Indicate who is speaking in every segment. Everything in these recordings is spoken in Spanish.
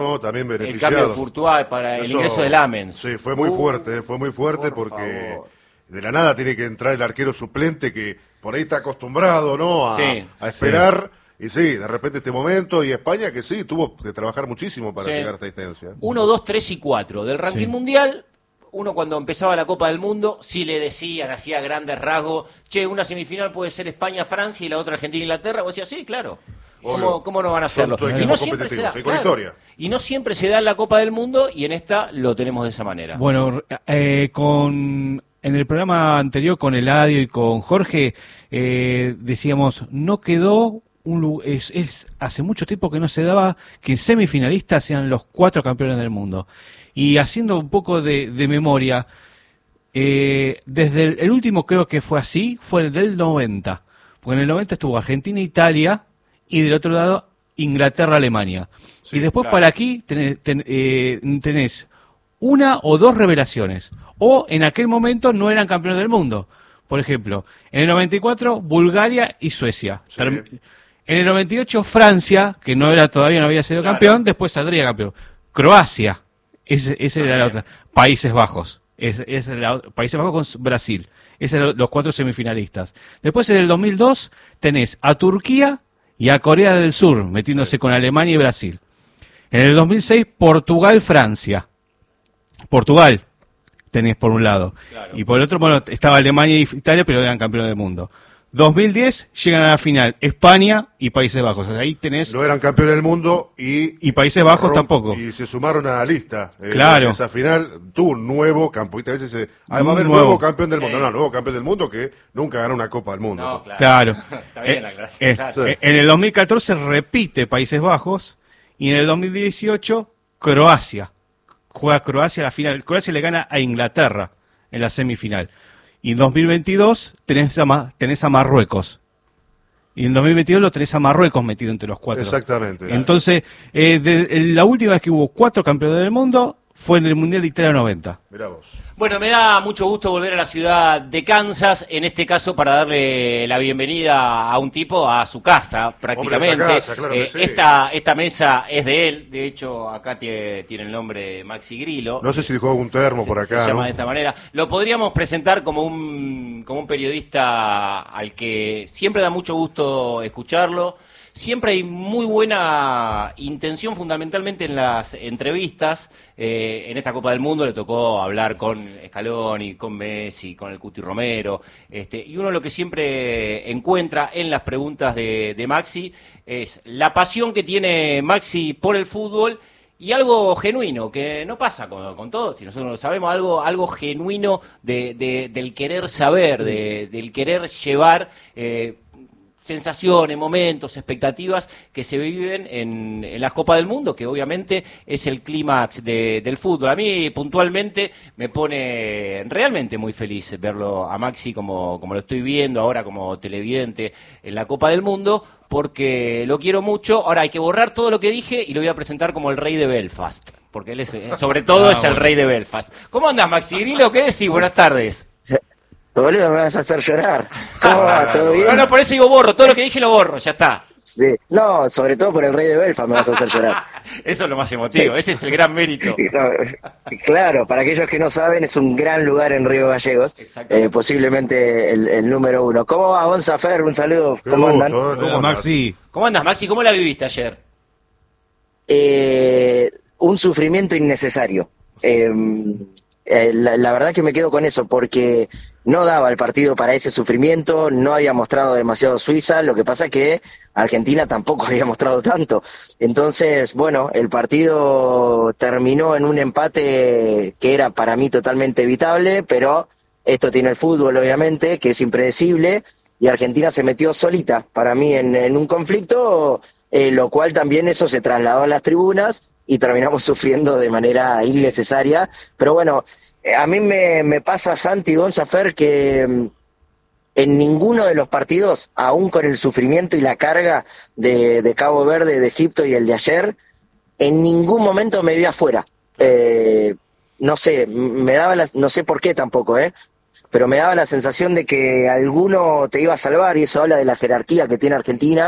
Speaker 1: también
Speaker 2: El
Speaker 1: beneficiado.
Speaker 2: cambio de Courtois para el ingreso de Lamens.
Speaker 1: Sí, fue muy fuerte
Speaker 2: por
Speaker 1: porque
Speaker 2: favor.
Speaker 1: de la nada tiene que entrar el arquero suplente que por ahí está acostumbrado, ¿no?
Speaker 2: Sí,
Speaker 1: a esperar. Y sí, de repente este momento, y España que sí, tuvo que trabajar muchísimo para llegar a esta distancia.
Speaker 2: 1, 2, 3 y 4 del ranking
Speaker 3: Sí.
Speaker 2: mundial. Uno cuando empezaba la Copa del Mundo, sí le decían, hacía grandes rasgos, che, una semifinal puede ser España-Francia y la otra Argentina-Inglaterra. Vos decías, sí, claro. ¿Cómo no van a hacerlo?
Speaker 1: Son
Speaker 2: Y no
Speaker 1: equipos
Speaker 2: siempre se da,
Speaker 1: competitivos, y con historia.
Speaker 2: Y no siempre se da en la Copa del Mundo y en esta lo tenemos de esa manera.
Speaker 3: Bueno, en el programa anterior con Eladio y con Jorge decíamos, no quedó hace mucho tiempo que no se daba que semifinalistas sean los 4 campeones del mundo. Y haciendo un poco de memoria, desde el último creo que fue así, fue el del 90. Porque en el 90 estuvo Argentina-Italia y del otro lado Inglaterra-Alemania.
Speaker 1: Sí,
Speaker 3: y después
Speaker 2: claro.
Speaker 3: para aquí tenés una o dos revelaciones. O en aquel momento no eran campeones del mundo. Por ejemplo, en el 94 Bulgaria y Suecia.
Speaker 1: Sí.
Speaker 3: En el 98 Francia, que todavía no había sido
Speaker 2: Claro.
Speaker 3: campeón, después saldría campeón. Croacia, esa era la otra. Países Bajos. Países Bajos con Brasil. Esos eran los 4 semifinalistas. Después en el 2002 tenés a Turquía y a Corea del Sur, metiéndose con Alemania y Brasil. En el 2006 Portugal-Francia. Portugal tenés por un lado.
Speaker 2: Claro.
Speaker 3: Y por el otro, bueno, estaba Alemania y Italia, pero eran campeones del mundo. 2010 llegan a la final España y Países Bajos. O sea, ahí tenés...
Speaker 1: No eran campeones del mundo y
Speaker 3: Países Bajos tampoco.
Speaker 1: Y se sumaron a la lista.
Speaker 3: Claro.
Speaker 1: Esa final tuvo un nuevo campeón. A veces va a haber
Speaker 3: Nuevo.
Speaker 1: nuevo campeón del mundo.
Speaker 2: Sí.
Speaker 1: No, nuevo campeón del mundo que nunca ganó una Copa del Mundo.
Speaker 2: No,
Speaker 3: Claro.
Speaker 2: Está bien la aclaración, claro.
Speaker 1: Sí.
Speaker 3: En el 2014 repite Países Bajos y en el 2018 Croacia. Juega Croacia a la final. Croacia le gana a Inglaterra en la semifinal. Y en 2022 tenés a Marruecos. Y en 2022 lo tenés a Marruecos metido entre los 4.
Speaker 1: Exactamente.
Speaker 3: Entonces, la última vez que hubo 4 campeones del mundo fue en el Mundial de Italia 90.
Speaker 1: Mirá vos.
Speaker 2: Bueno, me da mucho gusto volver a la ciudad de Kansas, en este caso para darle la bienvenida a un tipo a su casa, prácticamente.
Speaker 1: Hombre, esta casa, claro que sí.
Speaker 2: Esta mesa es de él, de hecho acá tiene el nombre de Maxi Grillo.
Speaker 1: No sé si dejó algún termo por acá,
Speaker 2: Se llama
Speaker 1: ¿no?
Speaker 2: de esta manera. Lo podríamos presentar como un periodista al que siempre da mucho gusto escucharlo. Siempre hay muy buena intención, fundamentalmente en las entrevistas. En esta Copa del Mundo le tocó hablar con Scaloni, con Messi, con el Cuti Romero. Y uno lo que siempre encuentra en las preguntas de Maxi es la pasión que tiene Maxi por el fútbol y algo genuino, que no pasa con todos, si nosotros lo sabemos, algo genuino del querer saber, del querer llevar sensaciones, momentos, expectativas que se viven en las Copas del Mundo, que obviamente es el clímax del fútbol. A mí puntualmente me pone realmente muy feliz verlo a Maxi como lo estoy viendo ahora como televidente en la Copa del Mundo, porque lo quiero mucho. Ahora hay que borrar todo lo que dije y lo voy a presentar como el rey de Belfast, porque él es, sobre todo es el rey de Belfast. ¿Cómo andás, Maxi Grillo? ¿Qué decís? Buenas tardes.
Speaker 4: Boludo, me vas a hacer llorar. ¿Cómo va? ¿Todo bien?
Speaker 2: No, por eso digo borro, todo lo que dije lo borro, ya está.
Speaker 4: Sí. No, sobre todo por el rey de Belfast me vas a hacer llorar.
Speaker 2: Eso es lo más emotivo, ese es el gran mérito.
Speaker 4: No, claro, para aquellos que no saben, es un gran lugar en Río Gallegos,
Speaker 2: Exactamente.
Speaker 4: Posiblemente el número 1. ¿Cómo va, Gonza Fer? Un saludo, ¿cómo andan?
Speaker 1: ¿Cómo
Speaker 3: Hola,
Speaker 1: andás?
Speaker 3: Maxi.
Speaker 2: ¿Cómo andás, Maxi? ¿Cómo la viviste ayer?
Speaker 4: Un sufrimiento innecesario. La verdad que me quedo con eso, porque no daba el partido para ese sufrimiento, no había mostrado demasiado Suiza, lo que pasa que Argentina tampoco había mostrado tanto. Entonces, bueno, el partido terminó en un empate que era para mí totalmente evitable, pero esto tiene el fútbol, obviamente, que es impredecible, y Argentina se metió solita, para mí, en un conflicto, lo cual también eso se trasladó a las tribunas, y terminamos sufriendo de manera innecesaria. Pero bueno, a mí me pasa, Santi, Gonza, Fer, que en ninguno de los partidos, aún con el sufrimiento y la carga de Cabo Verde, de Egipto y el de ayer, en ningún momento me vi afuera. No sé, no sé por qué tampoco, pero me daba la sensación de que alguno te iba a salvar, y eso habla de la jerarquía que tiene Argentina,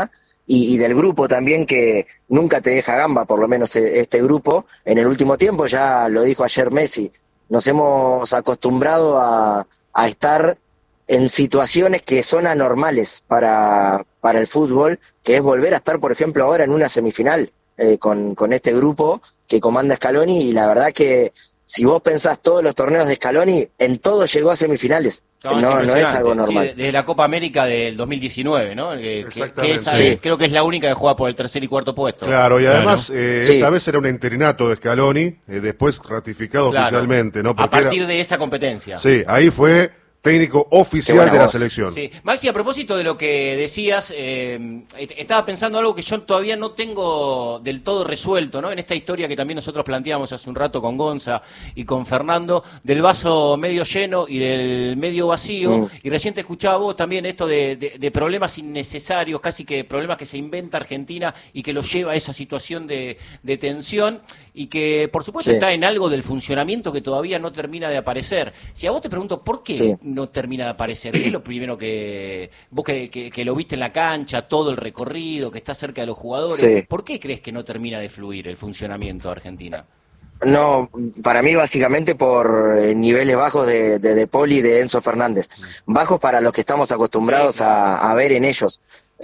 Speaker 4: y del grupo también, que nunca te deja gamba, por lo menos este grupo. En el último tiempo, ya lo dijo ayer Messi, nos hemos acostumbrado a estar en situaciones que son anormales para el fútbol, que es volver a estar, por ejemplo, ahora en una semifinal con este grupo que comanda Scaloni, y la verdad que si vos pensás todos los torneos de Scaloni, en todos llegó a semifinales. No es algo normal.
Speaker 2: Sí, desde la Copa América del 2019, ¿no?
Speaker 1: Exactamente.
Speaker 4: Sí.
Speaker 2: Creo que es la única que juega por el tercer y cuarto puesto.
Speaker 1: Claro, y además
Speaker 4: Sí.
Speaker 1: esa vez era un interinato de Scaloni, después ratificado
Speaker 2: Claro.
Speaker 1: oficialmente, ¿no?
Speaker 2: A
Speaker 1: Porque
Speaker 2: partir de esa competencia.
Speaker 1: sí, ahí fue técnico oficial
Speaker 4: Qué buena
Speaker 1: de la
Speaker 4: voz.
Speaker 1: selección.
Speaker 2: Sí. Maxi, a propósito de lo que decías, estaba pensando algo que yo todavía no tengo del todo resuelto, ¿no? En esta historia que también nosotros planteamos hace un rato con Gonza y con Fernando, del vaso medio lleno y del medio vacío. Y recién te escuchaba vos también esto de problemas innecesarios, casi que problemas que se inventa Argentina y que los lleva a esa situación de tensión, y que por supuesto
Speaker 4: Sí.
Speaker 2: está en algo del funcionamiento que todavía no termina de aparecer. Si a vos te pregunto, ¿por qué
Speaker 4: Sí.
Speaker 2: no termina de aparecer? ¿Qué es lo primero que vos que lo viste en la cancha, todo el recorrido, que está cerca de los jugadores,
Speaker 4: Sí.
Speaker 2: ¿por qué crees que no termina de fluir el funcionamiento de Argentina?
Speaker 4: No, para mí básicamente por niveles bajos de Paul y de Enzo Fernández. Bajos para los que estamos acostumbrados a ver en ellos.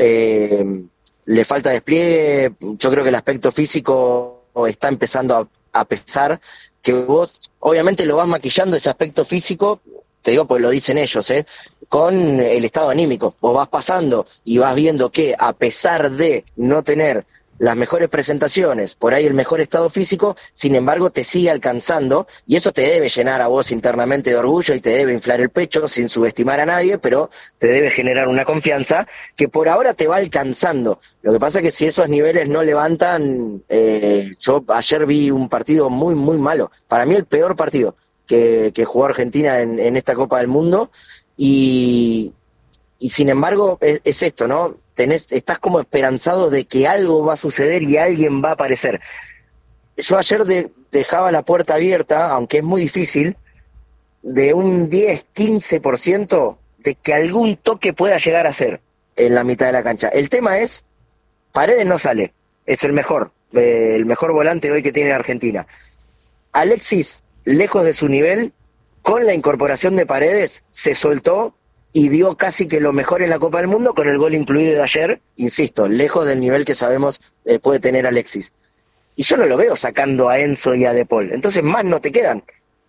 Speaker 4: Le falta despliegue. Yo creo que el aspecto físico está empezando a pesar, que vos obviamente lo vas maquillando ese aspecto físico, te digo porque lo dicen ellos, con el estado anímico. Vos vas pasando y vas viendo que a pesar de no tener las mejores presentaciones, por ahí el mejor estado físico, sin embargo te sigue alcanzando, y eso te debe llenar a vos internamente de orgullo y te debe inflar el pecho sin subestimar a nadie, pero te debe generar una confianza que por ahora te va alcanzando. Lo que pasa es que si esos niveles no levantan, yo ayer vi un partido muy, muy malo, para mí el peor partido que jugó Argentina en esta Copa del Mundo, y sin embargo es esto, ¿no? Estás como esperanzado de que algo va a suceder y alguien va a aparecer. Yo ayer dejaba la puerta abierta, aunque es muy difícil, de un 10-15% de que algún toque pueda llegar a ser en la mitad de la cancha. El tema es, Paredes no sale, es el mejor volante hoy que tiene Argentina. Alexis, lejos de su nivel, con la incorporación de Paredes, se soltó y dio casi que lo mejor en la Copa del Mundo, con el gol incluido de ayer, insisto, lejos del nivel que sabemos puede tener Alexis. Y yo no lo veo sacando a Enzo y a De Paul, entonces más no te quedan.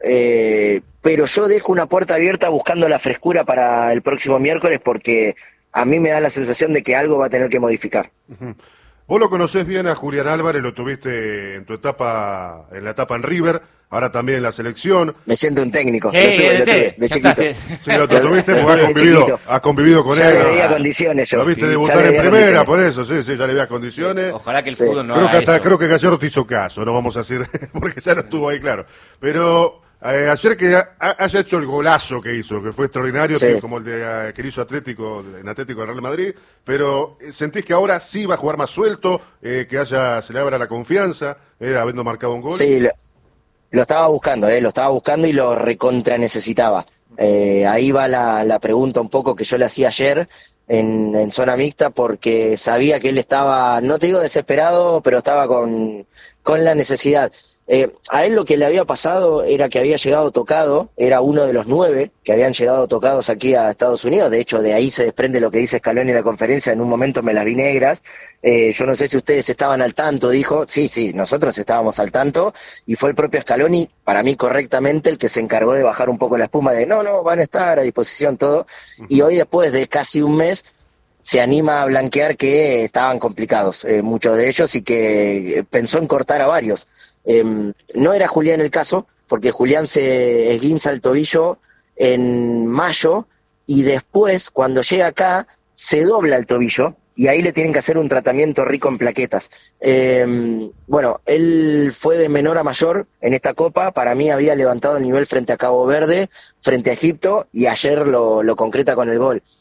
Speaker 4: Pero yo dejo una puerta abierta buscando la frescura para el próximo miércoles, porque a mí me da la sensación de que algo va a tener que modificar.
Speaker 1: Vos lo conocés bien a Julián Álvarez, lo tuviste en la etapa en River, ahora también en la selección.
Speaker 4: Me siento un técnico,
Speaker 2: Sí,
Speaker 4: lo tuve de
Speaker 2: ya
Speaker 4: chiquito.
Speaker 2: está,
Speaker 1: Sí, lo tuviste porque
Speaker 4: De chiquito.
Speaker 1: has convivido con
Speaker 4: Ya
Speaker 1: él.
Speaker 4: le veía condiciones yo.
Speaker 1: Lo viste
Speaker 4: Ya
Speaker 1: debutar
Speaker 4: le
Speaker 1: en
Speaker 4: veía
Speaker 1: primera,
Speaker 4: condiciones.
Speaker 1: por eso, sí, ya le veías condiciones.
Speaker 2: Ojalá que el
Speaker 4: Sí.
Speaker 2: fútbol no
Speaker 1: Creo que
Speaker 2: haga eso.
Speaker 1: creo que Gallardo te hizo caso, no vamos a decir, porque ya no estuvo ahí, claro. Pero ayer que haya hecho el golazo que hizo, que fue extraordinario,
Speaker 4: Sí.
Speaker 1: como el de que hizo en Atlético de Real Madrid, pero ¿sentís que ahora sí va a jugar más suelto, que se le abra la confianza, habiendo marcado un gol?
Speaker 4: Sí, lo estaba buscando y lo recontra necesitaba. Ahí va la pregunta un poco que yo le hacía ayer en zona mixta, porque sabía que él estaba, no te digo desesperado, pero estaba con la necesidad. A él lo que le había pasado era que había llegado tocado, era uno de los 9 que habían llegado tocados aquí a Estados Unidos. De hecho, de ahí se desprende lo que dice Scaloni en la conferencia: en un momento me las vi negras. Yo no sé si ustedes estaban al tanto, dijo. Sí, nosotros estábamos al tanto, y fue el propio Scaloni, para mí correctamente, el que se encargó de bajar un poco la espuma de no, van a estar a disposición todo. Y hoy, después de casi un mes, se anima a blanquear que estaban complicados, muchos de ellos, y que pensó en cortar a varios. No era Julián el caso, porque Julián se esguinza el tobillo en mayo, y después, cuando llega acá, se dobla el tobillo, y ahí le tienen que hacer un tratamiento rico en plaquetas. Bueno, él fue de menor a mayor en esta Copa. Para mí había levantado el nivel frente a Cabo Verde, frente a Egipto, y ayer lo concreta con el gol.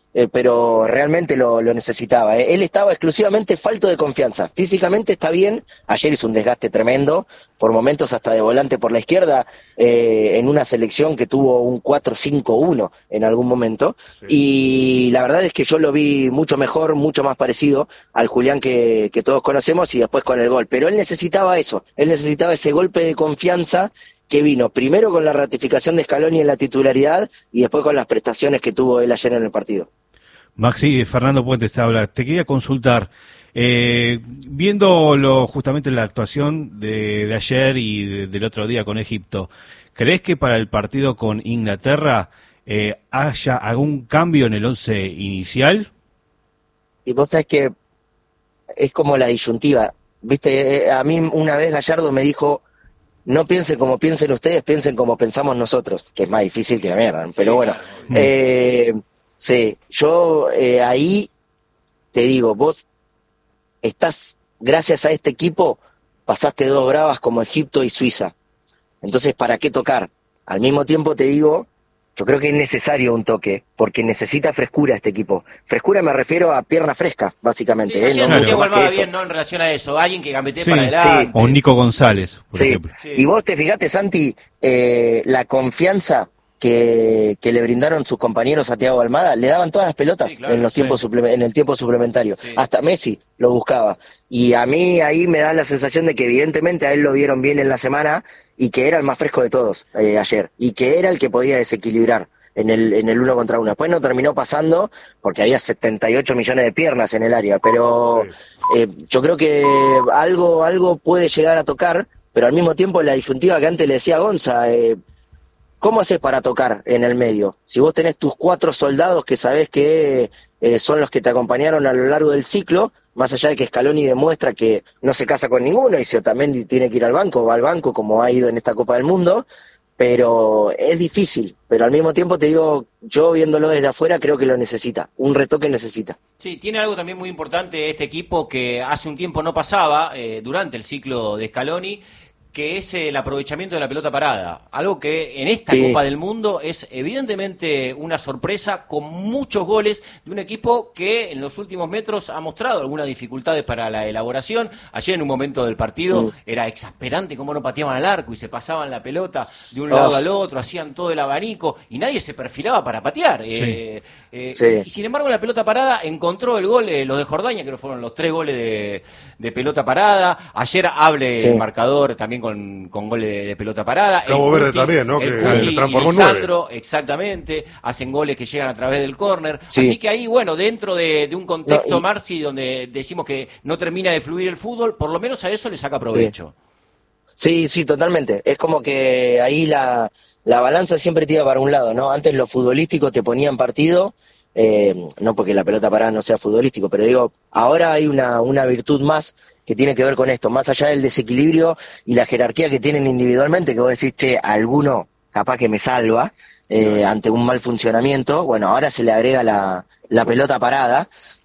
Speaker 4: pero realmente lo necesitaba. Él estaba exclusivamente falto de confianza. Físicamente está bien, ayer hizo un desgaste tremendo, por momentos hasta de volante por la izquierda, en una selección que tuvo un 4-5-1 en algún momento,
Speaker 1: Sí.
Speaker 4: y la verdad es que yo lo vi mucho mejor, mucho más parecido al Julián que todos conocemos, y después con el gol. Pero él necesitaba eso, él necesitaba ese golpe de confianza que vino primero con la ratificación de Scaloni en la titularidad y después con las prestaciones que tuvo él ayer en el partido.
Speaker 3: Maxi, Fernando Puentes te habla. Te quería consultar, viendo justamente la actuación de ayer y del otro día con Egipto, ¿crees que para el partido con Inglaterra haya algún cambio en el once inicial?
Speaker 4: Y vos sabés que es como la disyuntiva, viste, a mí una vez Gallardo me dijo, no piensen como piensen ustedes, piensen como pensamos nosotros, que es más difícil que la mierda, pero bueno,
Speaker 2: Claro.
Speaker 4: sí, yo ahí te digo, vos estás, gracias a este equipo, pasaste dos bravas como Egipto y Suiza, entonces ¿para qué tocar? Al mismo tiempo te digo, yo creo que es necesario un toque, porque necesita frescura este equipo. Frescura me refiero a pierna fresca, básicamente,
Speaker 2: Sí, ayer
Speaker 4: no mucho
Speaker 2: Santiago
Speaker 4: más que
Speaker 2: Almada
Speaker 4: eso.
Speaker 2: bien, ¿no? En relación a eso. Alguien que gambetee
Speaker 3: Sí,
Speaker 2: para adelante.
Speaker 3: O Nico González, por
Speaker 4: Sí,
Speaker 3: ejemplo.
Speaker 2: Sí.
Speaker 4: y vos te fijaste, Santi, la confianza que le brindaron sus compañeros a Thiago Almada, le daban todas las pelotas
Speaker 2: Sí, claro,
Speaker 4: en los tiempos en el tiempo suplementario.
Speaker 2: Sí.
Speaker 4: Hasta Messi lo buscaba. Y a mí ahí me da la sensación de que evidentemente a él lo vieron bien en la semana y que era el más fresco de todos ayer. Y que era el que podía desequilibrar en el uno contra uno. Después no terminó pasando porque había 78 millones de piernas en el área, pero yo creo que algo puede llegar a tocar, pero al mismo tiempo la disyuntiva que antes le decía a Gonza, ¿cómo haces para tocar en el medio? Si vos tenés tus 4 soldados que sabés que son los que te acompañaron a lo largo del ciclo, más allá de que Scaloni demuestra que no se casa con ninguno y si también tiene que ir al banco, va al banco como ha ido en esta Copa del Mundo, pero es difícil, pero al mismo tiempo te digo, yo viéndolo desde afuera creo que lo necesita, un retoque necesita.
Speaker 2: Sí, tiene algo también muy importante este equipo que hace un tiempo no pasaba durante el ciclo de Scaloni, que es el aprovechamiento de la pelota parada. Algo que en esta
Speaker 4: Sí.
Speaker 2: Copa del Mundo es evidentemente una sorpresa con muchos goles de un equipo que en los últimos metros ha mostrado algunas dificultades para la elaboración. Ayer en un momento del partido era exasperante cómo no pateaban al arco y se pasaban la pelota de un lado al otro, hacían todo el abanico y nadie se perfilaba para patear.
Speaker 3: Sí.
Speaker 4: Sí.
Speaker 2: Y sin embargo la pelota parada encontró el gol, los de Jordania, que fueron los 3 goles de pelota parada. Ayer hable
Speaker 4: Sí.
Speaker 2: el marcador también con goles de pelota parada.
Speaker 1: Cabo
Speaker 2: El
Speaker 1: Verde
Speaker 2: Cuti-
Speaker 1: también, ¿no?
Speaker 2: el
Speaker 1: Que
Speaker 2: Cuti
Speaker 1: se transformó
Speaker 2: y
Speaker 1: en 9.
Speaker 2: Lisandro, exactamente, hacen goles que llegan a través del córner.
Speaker 4: Sí.
Speaker 2: Así que ahí, bueno, dentro de un contexto,
Speaker 4: No, y-
Speaker 2: Marci, donde decimos que no termina de fluir el fútbol, por lo menos a eso le saca provecho.
Speaker 4: Sí, sí, totalmente. Es como que ahí la balanza siempre tira para un lado, ¿no? Antes lo futbolístico te ponía en partido, no porque la pelota parada no sea futbolístico, pero digo, ahora hay una virtud más que tiene que ver con esto, más allá del desequilibrio y la jerarquía que tienen individualmente, que vos decís, che, alguno capaz que me salva ante un mal funcionamiento, bueno, ahora se le agrega la pelota parada.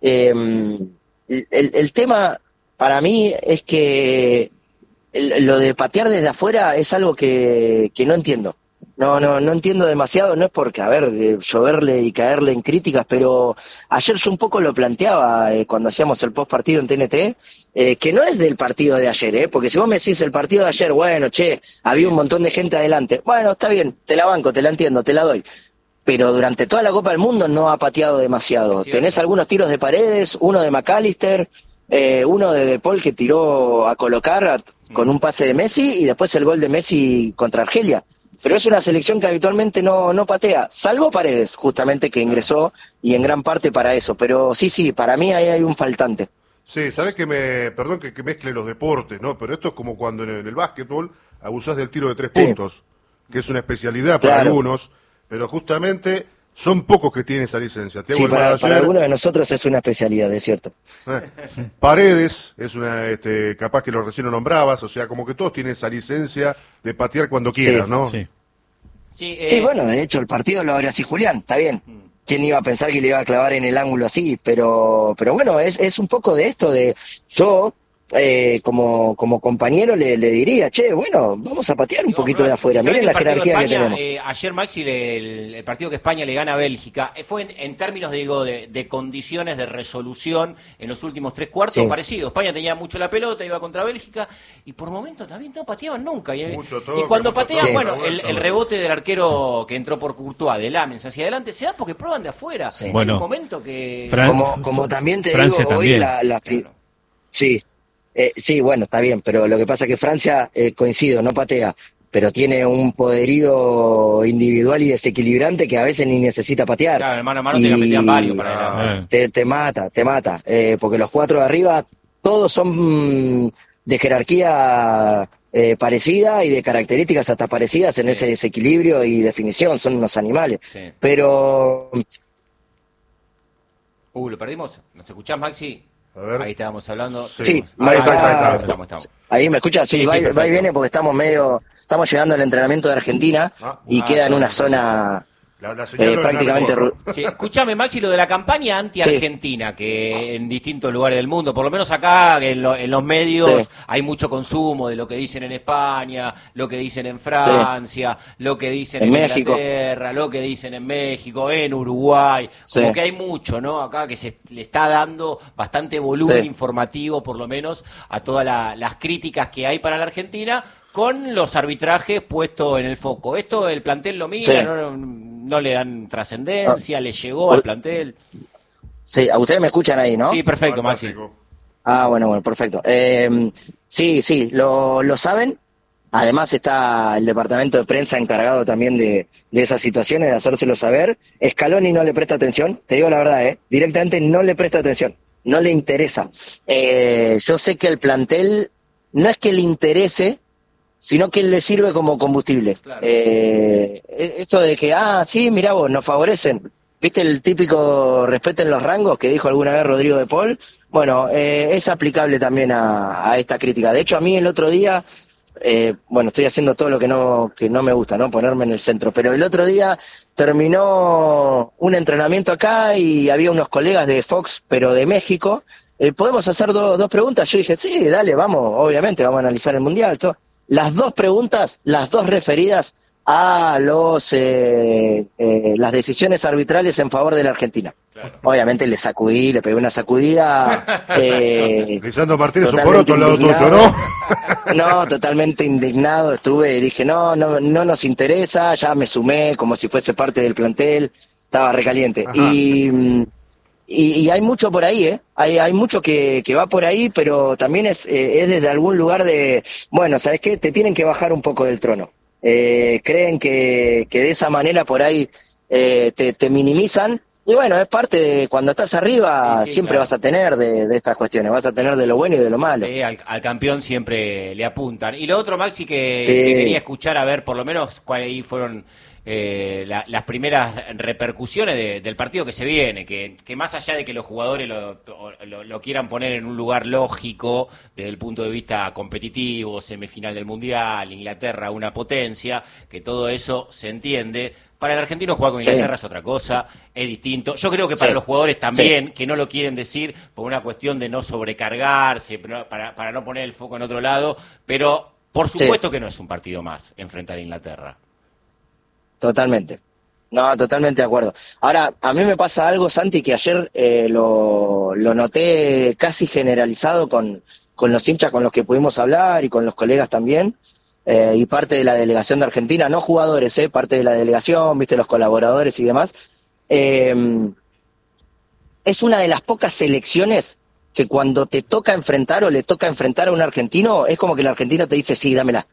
Speaker 4: El tema para mí es que lo de patear desde afuera es algo que no entiendo. No entiendo demasiado, no es porque, a ver, lloverle y caerle en críticas, pero ayer yo un poco lo planteaba cuando hacíamos el post partido en TNT, que no es del partido de ayer, porque si vos me decís el partido de ayer, bueno, che, había un montón de gente adelante, bueno, está bien, te la banco, te la entiendo, te la doy. Pero durante toda la Copa del Mundo no ha pateado demasiado.
Speaker 2: Sí,
Speaker 4: Tenés algunos tiros de Paredes, uno de McAllister, uno de Paul que tiró a colocar con un pase de Messi y después el gol de Messi contra Argelia. Pero es una selección que habitualmente no patea, salvo Paredes, justamente que ingresó y en gran parte para eso. Pero sí, para mí ahí hay un faltante.
Speaker 1: Sí, sabes que perdón que mezcle los deportes, ¿no? Pero esto es como cuando en el básquetbol abusás del tiro de 3
Speaker 4: Sí.
Speaker 1: puntos, que es una especialidad para
Speaker 4: Claro.
Speaker 1: algunos, pero justamente son pocos que tienen esa licencia. Thiago
Speaker 4: Sí,
Speaker 1: Almada
Speaker 4: para
Speaker 1: ayer,
Speaker 4: algunos de nosotros es una especialidad, es cierto.
Speaker 1: Paredes es una, capaz que lo recién lo nombrabas, o sea, como que todos tienen esa licencia de patear cuando quieran, ¿no?
Speaker 3: Sí.
Speaker 2: Sí,
Speaker 4: Sí, bueno, de hecho el partido lo abre así Julián, está bien. ¿Quién iba a pensar que le iba a clavar en el ángulo así? Pero bueno, es un poco de esto de yo, como compañero le diría, che, bueno, vamos a patear un poquito de afuera,
Speaker 2: ¿Sabés
Speaker 4: miren
Speaker 2: que
Speaker 4: la
Speaker 2: el partido de
Speaker 4: jerarquía que
Speaker 2: España,
Speaker 4: tenemos.
Speaker 2: ayer Maxi, el partido que España le gana a Bélgica, fue en términos, digo, de condiciones de resolución en los últimos tres cuartos
Speaker 4: Sí.
Speaker 2: parecido. España tenía mucho la pelota, iba contra Bélgica, y por momentos también no pateaban nunca.
Speaker 1: Mucho
Speaker 2: Y
Speaker 1: toque,
Speaker 2: cuando
Speaker 1: mucho
Speaker 2: patean,
Speaker 1: toque,
Speaker 2: bueno,
Speaker 1: la vuelta,
Speaker 2: el rebote del arquero que entró por Courtois, de Lamens hacia adelante, se da porque prueban de afuera.
Speaker 4: Sí.
Speaker 2: Hay
Speaker 3: Bueno,
Speaker 2: un momento que...
Speaker 4: Como también te
Speaker 3: Francia
Speaker 4: digo,
Speaker 3: también.
Speaker 4: hoy sí, sí, bueno, está bien, pero lo que pasa es que Francia, coincido, no patea, pero tiene un poderío individual y desequilibrante que a veces ni necesita patear.
Speaker 2: Claro, el mano a mano te la metían varios para adelante.
Speaker 4: Te mata, porque los cuatro de arriba todos son de jerarquía parecida y de características hasta parecidas en ese desequilibrio y definición, son unos animales.
Speaker 2: Sí.
Speaker 4: Pero
Speaker 2: ¿Lo perdimos? ¿Nos escuchás, Maxi?
Speaker 1: A ver.
Speaker 2: Ahí estábamos hablando.
Speaker 4: sí,
Speaker 1: Ahí está.
Speaker 2: Estamos.
Speaker 4: ahí me escuchas, sí,
Speaker 2: Sí,
Speaker 4: va,
Speaker 2: sí, perfecto.
Speaker 4: va y viene porque estamos llegando al entrenamiento de Argentina y queda en una zona
Speaker 1: La señal no es
Speaker 4: prácticamente
Speaker 1: la mejor, ¿no?
Speaker 2: Sí, escúchame, Maxi, lo de la campaña anti-Argentina, que en distintos lugares del mundo, por lo menos acá en los medios,
Speaker 4: Sí.
Speaker 2: hay mucho consumo de lo que dicen en España, lo que dicen en Francia, lo que dicen
Speaker 4: En
Speaker 2: en
Speaker 4: México.
Speaker 2: Inglaterra, lo que dicen en México, en Uruguay. Como
Speaker 4: Sí.
Speaker 2: que hay mucho, ¿no? Acá que se le está dando bastante volumen
Speaker 4: Sí.
Speaker 2: informativo, por lo menos, a todas las críticas que hay para la Argentina, con los arbitrajes puestos en el foco. Esto el plantel lo mira,
Speaker 4: Sí.
Speaker 2: no le dan trascendencia, le llegó al plantel.
Speaker 4: Sí, a ustedes me escuchan ahí, ¿no?
Speaker 2: Sí, perfecto, Maxi.
Speaker 1: Fantástico.
Speaker 4: Bueno, perfecto. Sí, lo saben. Además está el departamento de prensa encargado también de esas situaciones, de hacérselo saber. Scaloni no le presta atención, te digo la verdad, directamente no le presta atención, no le interesa. Yo sé que el plantel no es que le interese, sino que le sirve como combustible.
Speaker 2: Claro.
Speaker 4: Esto de que, sí, mirá vos, nos favorecen. ¿Viste el típico respeten los rangos que dijo alguna vez Rodrigo de Paul? Bueno, es aplicable también a esta crítica. De hecho, a mí el otro día, estoy haciendo todo lo que no me gusta, ¿no? Ponerme en el centro. Pero el otro día terminó un entrenamiento acá y había unos colegas de Fox, pero de México. ¿Podemos hacer dos preguntas? Yo dije, sí, dale, vamos, obviamente, vamos a analizar el Mundial, todo. Las dos preguntas, las dos referidas a las decisiones arbitrales en favor de la Argentina.
Speaker 2: Claro.
Speaker 4: Obviamente le pegué una sacudida.
Speaker 1: Lisandro Martínez, un
Speaker 4: totalmente
Speaker 1: poroto al lado tuyo,
Speaker 4: indignado.
Speaker 1: ¿no?
Speaker 4: No, totalmente indignado estuve y dije, no nos interesa, ya me sumé como si fuese parte del plantel, estaba recaliente.
Speaker 1: Ajá.
Speaker 4: Y hay mucho por ahí, hay mucho que va por ahí, pero también es desde algún lugar de, bueno, ¿sabes qué? Te tienen que bajar un poco del trono. Creen que de esa manera por ahí te minimizan. Y bueno, es parte de cuando estás arriba,
Speaker 2: Sí,
Speaker 4: siempre
Speaker 2: claro.
Speaker 4: vas a tener de estas cuestiones, vas a tener de lo bueno y de lo malo.
Speaker 2: Al campeón siempre le apuntan. Y lo otro, Maxi, que
Speaker 4: Sí.
Speaker 2: quería escuchar, a ver, por lo menos, cuáles ahí fueron las primeras repercusiones del partido que se viene, que más allá de que los jugadores lo quieran poner en un lugar lógico, desde el punto de vista competitivo, semifinal del Mundial, Inglaterra, una potencia, que todo eso se entiende. Para el argentino jugar con
Speaker 4: Sí.
Speaker 2: Inglaterra es otra cosa, es distinto. Yo creo que para
Speaker 4: Sí.
Speaker 2: los jugadores también, que no lo quieren decir por una cuestión de no sobrecargarse, para no poner el foco en otro lado, pero por supuesto que no es un partido más enfrentar a Inglaterra.
Speaker 4: Totalmente. No, totalmente de acuerdo. Ahora, a mí me pasa algo, Santi, que ayer lo noté casi generalizado con los hinchas con los que pudimos hablar y con los colegas también, y parte de la delegación de Argentina, no jugadores, parte de la delegación, viste, los colaboradores y demás. Es una de las pocas selecciones que cuando te toca enfrentar o le toca enfrentar a un argentino, es como que el argentino te dice, sí, dámela.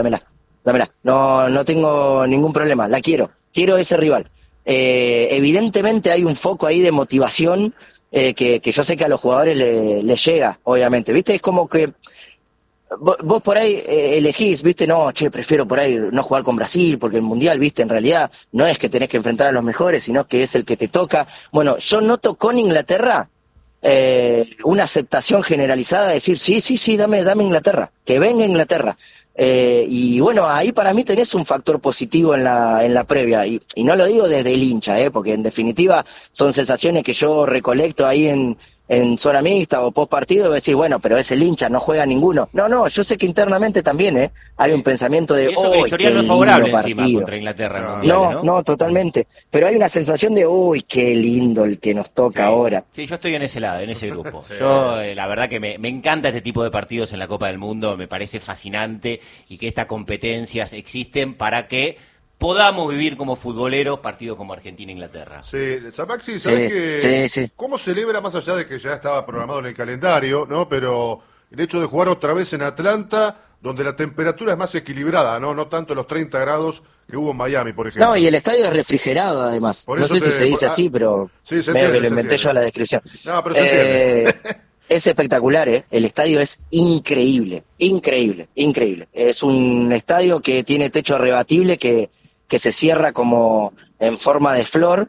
Speaker 4: No tengo ningún problema, la quiero ese rival. Evidentemente hay un foco ahí de motivación que yo sé que a los jugadores les llega, obviamente, ¿viste? Es como que vos por ahí elegís, ¿viste? No, prefiero por ahí no jugar con Brasil, porque el Mundial, ¿viste? En realidad no es que tenés que enfrentar a los mejores, sino que es el que te toca. Bueno, yo noto con Inglaterra una aceptación generalizada de decir, sí, dame Inglaterra, que venga Inglaterra. Y bueno, ahí para mí tenés un factor positivo en la previa, y no lo digo desde el hincha, porque en definitiva son sensaciones que yo recolecto ahí en en zona mixta o post partido, decís, bueno, pero es el hincha, no juega ninguno. No, yo sé que internamente también hay un pensamiento de,
Speaker 2: y eso que la historia no es favorable encima contra Inglaterra en mundiales,
Speaker 4: no, totalmente. Pero hay una sensación de, uy, qué lindo el que nos toca ahora.
Speaker 2: Sí, yo estoy en ese lado, en ese grupo.
Speaker 1: Sí.
Speaker 2: Yo, la verdad que me encanta este tipo de partidos en la Copa del Mundo, me parece fascinante y que estas competencias existen para que podamos vivir como futboleros partidos como Argentina-Inglaterra.
Speaker 1: Sí, Maxi, ¿sabes
Speaker 4: Sí.
Speaker 1: cómo celebra, más allá de que ya estaba programado en el calendario, ¿no? Pero el hecho de jugar otra vez en Atlanta, donde la temperatura es más equilibrada, no tanto los 30 grados que hubo en Miami, por ejemplo.
Speaker 4: No, y el estadio es refrigerado, además.
Speaker 1: Por
Speaker 4: No
Speaker 1: eso
Speaker 4: sé si se dice así, pero
Speaker 1: sí, se
Speaker 4: medio
Speaker 1: entiende,
Speaker 4: que lo
Speaker 1: se
Speaker 4: inventé
Speaker 1: entiende.
Speaker 4: yo a la descripción.
Speaker 1: No, pero se entiende.
Speaker 4: Es espectacular, ¿eh? El estadio es increíble. Es un estadio que tiene techo rebatible que se cierra como en forma de flor,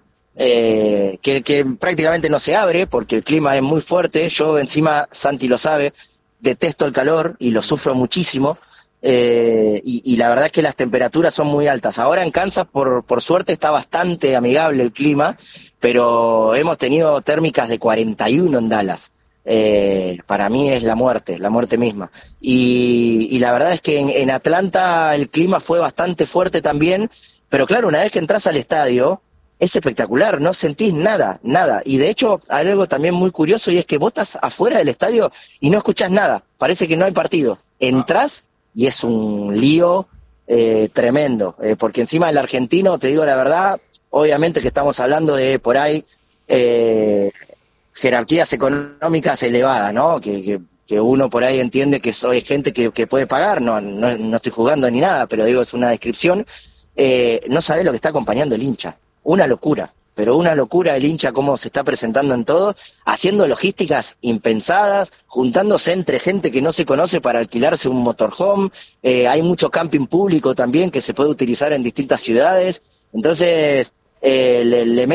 Speaker 4: que prácticamente no se abre porque el clima es muy fuerte. Yo encima, Santi lo sabe, detesto el calor y lo sufro muchísimo. Y la verdad es que las temperaturas son muy altas. Ahora en Kansas, por suerte, está bastante amigable el clima, pero hemos tenido térmicas de 41 en Dallas. Para mí es la muerte misma. Y la verdad es que en Atlanta el clima fue bastante fuerte también, pero claro, una vez que entras al estadio, es espectacular, no sentís nada. Y de hecho, hay algo también muy curioso, y es que vos estás afuera del estadio y no escuchás nada, parece que no hay partido. Entrás y es un lío tremendo, porque encima el argentino, te digo la verdad, obviamente que estamos hablando de por ahí jerarquías económicas elevadas, ¿no? Que uno por ahí entiende que soy gente que puede pagar, no estoy jugando ni nada, pero digo, es una descripción. No sabe lo que está acompañando el hincha, una locura, pero una locura el hincha, cómo se está presentando en todo, haciendo logísticas impensadas, juntándose entre gente que no se conoce para alquilarse un motorhome. Hay mucho camping público también que se puede utilizar en distintas ciudades, entonces le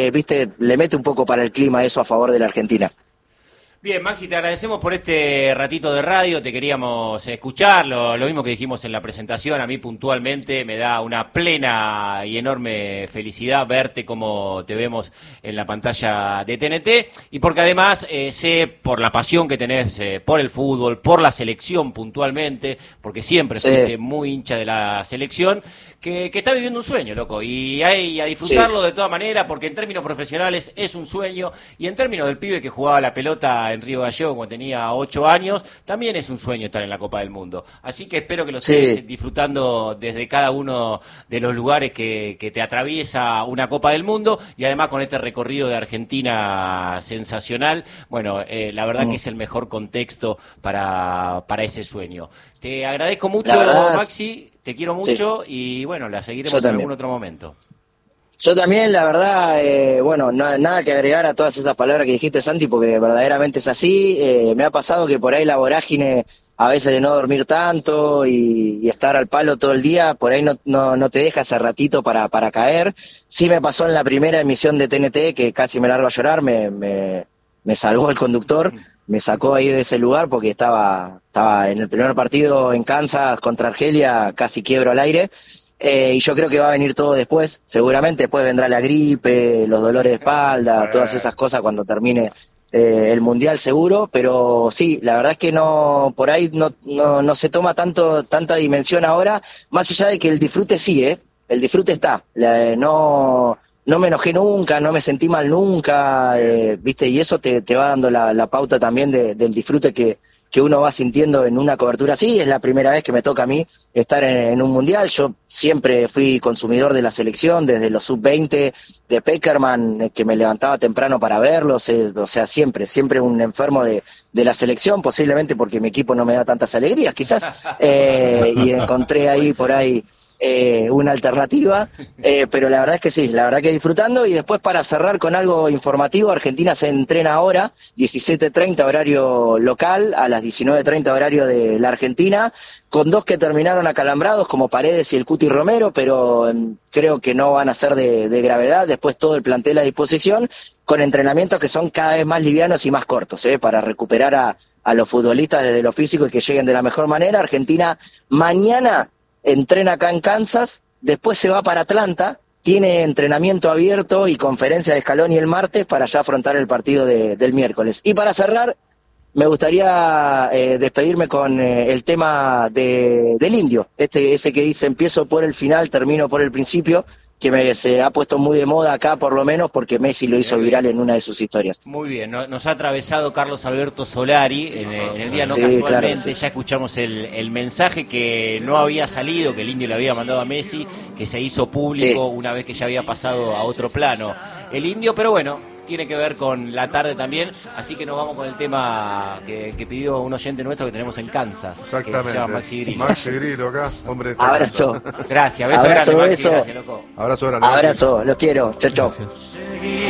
Speaker 4: mete un poco para el clima eso a favor de la Argentina.
Speaker 2: Bien, Maxi, te agradecemos por este ratito de radio, te queríamos escuchar, lo mismo que dijimos en la presentación, a mí puntualmente me da una plena y enorme felicidad verte como te vemos en la pantalla de TNT, y porque además sé por la pasión que tenés por el fútbol, por la selección puntualmente, porque siempre fuiste muy hincha de la selección, que está viviendo un sueño, loco, y hay a disfrutarlo de todas maneras, porque en términos profesionales es un sueño, y en términos del pibe que jugaba la pelota en Río Gallegos cuando tenía 8 años, también es un sueño estar en la Copa del Mundo. Así que espero que lo estés disfrutando desde cada uno de los lugares que te atraviesa una Copa del Mundo, y además con este recorrido de Argentina sensacional. Bueno, la verdad que es el mejor contexto para ese sueño. Te agradezco mucho, Maxi, te quiero mucho y bueno, la seguiremos en algún otro momento.
Speaker 4: Yo también, la verdad, bueno, nada que agregar a todas esas palabras que dijiste, Santi, porque verdaderamente es así. Me ha pasado que por ahí la vorágine, a veces de no dormir tanto y estar al palo todo el día, por ahí no te deja ese ratito para caer. Sí me pasó en la primera emisión de TNT, que casi me largo a llorar, me salvó el conductor, me sacó ahí de ese lugar porque estaba en el primer partido en Kansas contra Argelia, casi quiebro al aire. Y yo creo que va a venir todo después, seguramente después vendrá la gripe, los dolores de espalda, todas esas cosas cuando termine el Mundial seguro, pero sí, la verdad es que por ahí no se toma tanta dimensión ahora, más allá de que el disfrute sí, el disfrute está, no me enojé nunca, no me sentí mal nunca, ¿viste? Y eso te va dando la pauta también del disfrute que uno va sintiendo en una cobertura así. Es la primera vez que me toca a mí estar en un mundial. Yo siempre fui consumidor de la selección, desde los sub-20 de Peckerman, que me levantaba temprano para verlos, o sea, siempre un enfermo de la selección, posiblemente porque mi equipo no me da tantas alegrías, quizás, y encontré ahí por ahí una alternativa, pero la verdad es que sí, la verdad que disfrutando. Y después, para cerrar con algo informativo, Argentina se entrena ahora, 17:30 horario local, a las 19:30 horario de la Argentina, con dos que terminaron acalambrados como Paredes y el Cuti Romero, pero creo que no van a ser de gravedad. Después todo el plantel a disposición, con entrenamientos que son cada vez más livianos y más cortos, para recuperar a los futbolistas desde lo físico y que lleguen de la mejor manera. Argentina mañana entrena acá en Kansas, después se va para Atlanta, tiene entrenamiento abierto y conferencia de Scaloni el martes para ya afrontar el partido del miércoles. Y para cerrar, me gustaría despedirme con el tema del Indio, ese que dice empiezo por el final, termino por el principio, que se ha puesto muy de moda acá por lo menos porque Messi lo hizo viral en una de sus historias.
Speaker 2: Muy bien, nos ha atravesado Carlos Alberto Solari en el día no
Speaker 4: Sí,
Speaker 2: casualmente,
Speaker 4: claro, sí.
Speaker 2: ya escuchamos el mensaje que no había salido, que el Indio le había mandado a Messi, que se hizo público una vez que ya había pasado a otro plano el Indio, pero bueno, tiene que ver con la tarde también, así que nos vamos con el tema que pidió un oyente nuestro que tenemos en Kansas,
Speaker 1: Exactamente.
Speaker 2: que se llama Maxi Grillo.
Speaker 1: Maxi Grillo acá, hombre.
Speaker 4: Abrazo.
Speaker 2: Gracias, beso
Speaker 4: Abrazo,
Speaker 2: grande, Maxi,
Speaker 4: beso.
Speaker 2: gracias, loco.
Speaker 1: Abrazo grande.
Speaker 4: Abrazo, los quiero. Chau, chau.
Speaker 3: Gracias.